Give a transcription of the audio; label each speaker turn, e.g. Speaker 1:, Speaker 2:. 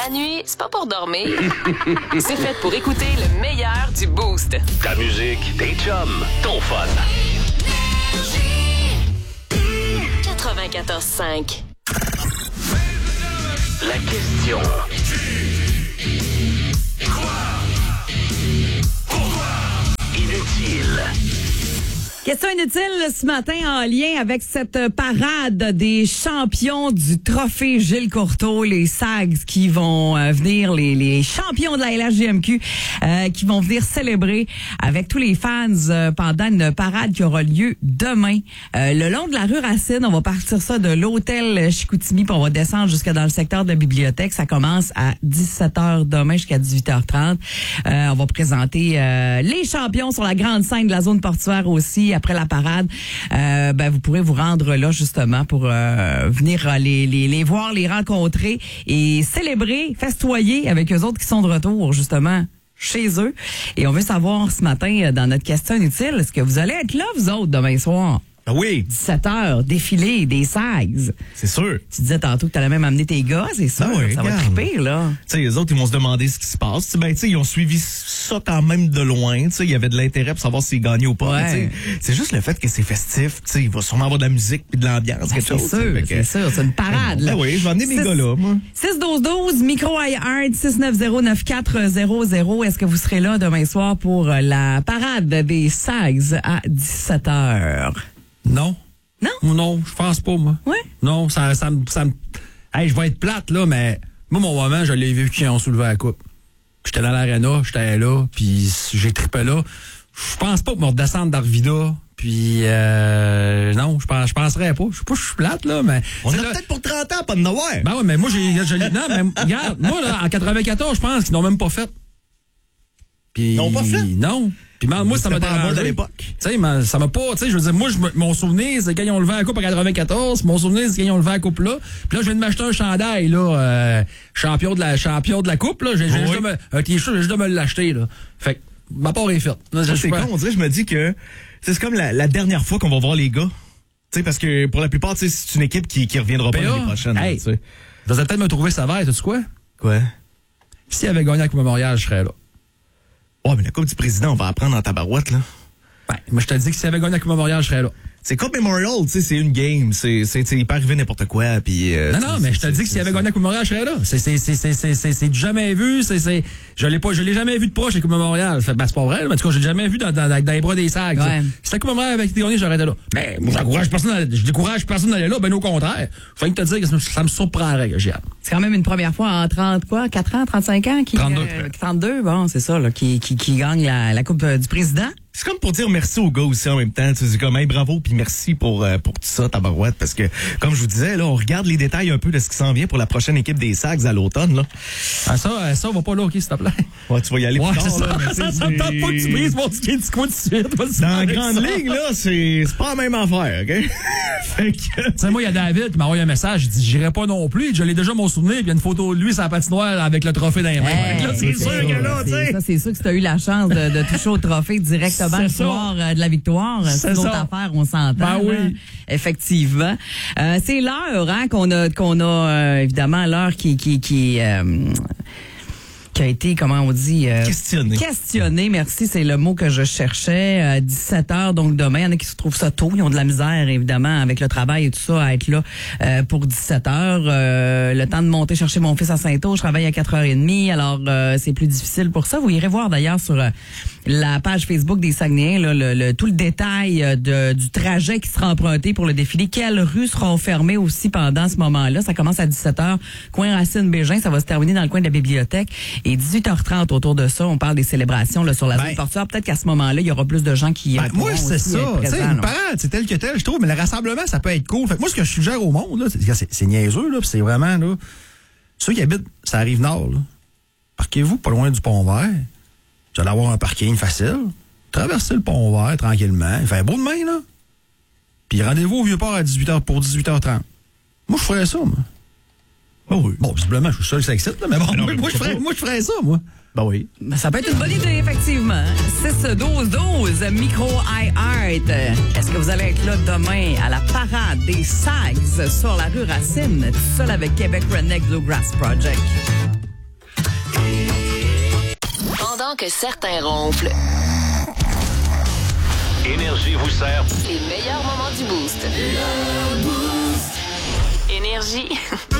Speaker 1: La nuit, c'est pas pour dormir. C'est fait pour écouter le meilleur du Boost.
Speaker 2: Ta musique, tes chums, ton fun.
Speaker 1: 94.5.
Speaker 2: La question. Inutile.
Speaker 3: Question inutile ce matin en lien avec cette parade des champions du trophée Gilles Courteau, les Sags qui vont venir, les champions de la LHJMQ qui vont venir célébrer avec tous les fans pendant une parade qui aura lieu demain. Le long de la rue Racine, on va partir ça de l'hôtel Chicoutimi puis on va descendre jusqu'à dans le secteur de la bibliothèque. Ça commence à 17h demain jusqu'à 18h30. On va présenter les champions sur la grande scène de la zone portuaire aussi. Après la parade, vous pourrez vous rendre là justement pour venir les voir, les rencontrer et célébrer, festoyer avec eux autres qui sont de retour justement chez eux. Et on veut savoir ce matin dans notre question inutile, est-ce que vous allez être là vous autres demain soir?
Speaker 4: Ah oui.
Speaker 3: 17h, défilé des Sags.
Speaker 4: C'est sûr.
Speaker 3: Tu disais tantôt que tu allais même amener tes gars, c'est ça?
Speaker 4: Ah oui,
Speaker 3: ça va triper, là.
Speaker 4: Tu sais, les autres, ils vont se demander ce qui se passe. Ben, tu sais, ils ont suivi ça quand même de loin. Tu sais, il y avait de l'intérêt pour savoir s'ils gagnaient ou pas.
Speaker 3: Ouais.
Speaker 4: C'est juste le fait que c'est festif. Tu sais, il va sûrement avoir de la musique puis de l'ambiance, quelque chose.
Speaker 3: C'est sûr, c'est une parade, là.
Speaker 4: Ben oui, je vais amener mes gars là, moi.
Speaker 3: 6-12-12, micro iHeart, 690-9400. Est-ce que vous serez là demain soir pour la parade des Sags à 17h?
Speaker 5: Non.
Speaker 3: Non?
Speaker 5: Non, je pense pas, moi.
Speaker 3: Ouais?
Speaker 5: Non, ça me... Hey, je vais être plate, là, mais moi, mon moment, je l'ai vu quand ils ont soulevé la coupe. J'étais dans l'aréna, j'étais là, puis j'ai trippé là. Je pense pas pour me redescendre d'Arvida, puis non, je penserais pas. Je sais pas, je suis plate, là, mais...
Speaker 4: On a
Speaker 5: là,
Speaker 4: peut-être pour 30 ans, pas de Noël.
Speaker 5: Ben ouais, mais moi, non, mais regarde, moi, là, en 94, je pense qu'ils n'ont même pas fait. Puis,
Speaker 4: ils n'ont pas fait?
Speaker 5: Non. Puis moi, ça m'a dérangé.
Speaker 4: À l'époque.
Speaker 5: Tu sais, ça m'a pas... Tu sais, je veux dire, moi, mon souvenir, c'est quand ils ont levé la coupe en 94. Mon souvenir, c'est quand ils ont levé la coupe là. Puis là, je viens de m'acheter un chandail, là, champion de la coupe, là. J'ai juste un t-shirt, j'ai juste de me l'acheter, là. Fait que, ma part est faite.
Speaker 4: C'est con, on dirait, je me dis que c'est comme la dernière fois qu'on va voir les gars. Tu sais, parce que pour la plupart, tu sais, c'est une équipe qui reviendra pas l'année prochaine.
Speaker 5: Hey, vous allez peut-être me trouver sévère, tu sais quoi?
Speaker 4: Quoi?
Speaker 5: S'il avait gagné avec Memorial, je serais là.
Speaker 4: Ouais, mais la Coupe du Président, on va apprendre en tabarouette, là.
Speaker 5: Ben, moi, je te dis que s'il avait gagné avec Memorial, je serais là.
Speaker 4: C'est Coupe Memorial, tu sais, c'est une game. Il peut arriver n'importe quoi, puis...
Speaker 5: non, mais je te dis que s'il avait gagné avec Memorial, je serais là. C'est du jamais vu, je l'ai jamais vu de proche avec Coupe Memorial. Ben, c'est pas vrai, mais en tout cas, je l'ai jamais vu dans les bras des Sags.
Speaker 3: Ouais.
Speaker 5: Si la Coupe Memorial avait été gagnée, j'aurais été là. Mais moi, je décourage personne d'aller là, ben au contraire. Je viens de te dire que ça me surprendrait que j'y aille.
Speaker 3: C'est quand même une première fois en 4 ans, 35 ans? 32, bon, c'est ça, là, qui gagne la Coupe du Président.
Speaker 4: C'est comme pour dire merci aux gars aussi en même temps. Tu sais, comme, hey, bravo, puis merci pour tout ça, tabarouette, parce que, comme je vous disais, là, on regarde les détails un peu de ce qui s'en vient pour la prochaine équipe des Sags à l'automne, là.
Speaker 5: Ah, ça, on va pas là, OK, s'il te plaît.
Speaker 4: Ouais, tu vas y aller plus tard,
Speaker 5: ça,
Speaker 4: là.
Speaker 5: Ça me tente pas que tu brises mon ticket du coin de suite.
Speaker 4: Dans la grande ligue, là, c'est pas la même affaire, OK? Fait que...
Speaker 5: Tu sais, moi, il y a David qui m'a envoyé un message, il dit, j'irai pas non plus. Je l'ai déjà mon souvenir, puis il y a une photo de lui sur la patinoire avec le trophée dans les mains.
Speaker 3: Hey,
Speaker 5: là, c'est sûr que là, tu sais.
Speaker 3: Ça, c'est sûr que si tu as eu la chance de toucher au trophée directement le soir de la victoire, c'est une autre affaire, on s'entend.
Speaker 5: Ben oui.
Speaker 3: Là. Effectivement. C'est l'heure qu'on a évidemment l'heure qui a été, comment on dit... Questionné, merci, c'est le mot que je cherchais. 17h, donc demain, il y en a qui se trouvent ça tôt. Ils ont de la misère, évidemment, avec le travail et tout ça, à être là pour 17h. Le temps de monter chercher mon fils à Saint-Aud, je travaille à 4h30, alors c'est plus difficile pour ça. Vous irez voir d'ailleurs sur la page Facebook des Saguenayens, là, tout le détail du trajet qui sera emprunté pour le défilé. Quelles rues seront fermées aussi pendant ce moment-là? Ça commence à 17h, coin Racine-Bégin, ça va se terminer dans le coin de la bibliothèque. Et 18h30 autour de ça, on parle des célébrations là, sur la zone portuaire. Peut-être qu'à ce moment-là, il y aura plus de gens qui
Speaker 5: moi, c'est ça. Tu sais, une parade, c'est tel que tel, je trouve, mais le rassemblement, ça peut être cool. Fait que moi, ce que je suggère au monde, là, c'est niaiseux, là, c'est vraiment, là, ceux qui habitent, ça arrive nord, là. Parquez-vous pas loin du Pont-Vert. Vous allez avoir un parking facile. Traversez le Pont-Vert tranquillement. Il fait beau demain, là. Puis rendez-vous au Vieux-Port à 18h pour 18h30. Moi, je ferais ça, moi. Oh oui. Bon, visiblement, je suis seul, ça excite, là, mais bon, moi, je ferais ça, moi.
Speaker 4: Ben oui.
Speaker 3: Ça peut être une bonne idée, effectivement. 6-12-12, micro iHeart. Est-ce que vous allez être là demain à la parade des Sags sur la rue Racine, tout seul avec Québec Redneck Bluegrass Project?
Speaker 1: avant que certains ronflent.
Speaker 2: Énergie vous sert
Speaker 1: Les meilleurs moments du Boost. Énergie.